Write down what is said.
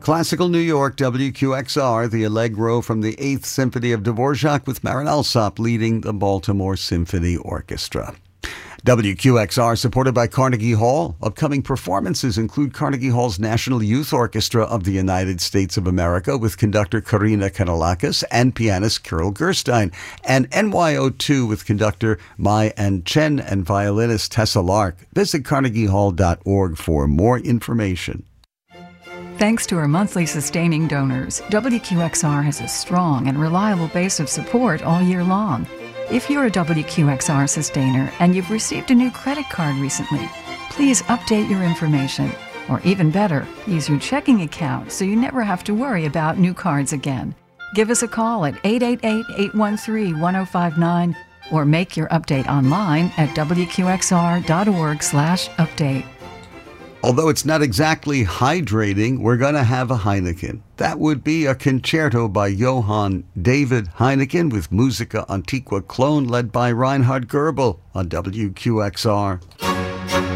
Classical New York, WQXR, the Allegro from the 8th Symphony of Dvorak with Marin Alsop leading the Baltimore Symphony Orchestra. WQXR supported by Carnegie Hall. Upcoming performances include Carnegie Hall's National Youth Orchestra of the United States of America with conductor Karina Kanellakis and pianist Carol Gerstein, and NYO2 with conductor Mai and Chen and violinist Tessa Lark. Visit carnegiehall.org for more information. Thanks to our monthly sustaining donors, WQXR has a strong and reliable base of support all year long. If you're a WQXR sustainer and you've received a new credit card recently, please update your information. Or even better, use your checking account so you never have to worry about new cards again. Give us a call at 888-813-1059 or make your update online at wqxr.org/update. Although it's not exactly hydrating, we're going to have a Heineken. That would be a concerto by Johann David Heineken with Musica Antiqua Clone led by Reinhard Goebel on WQXR.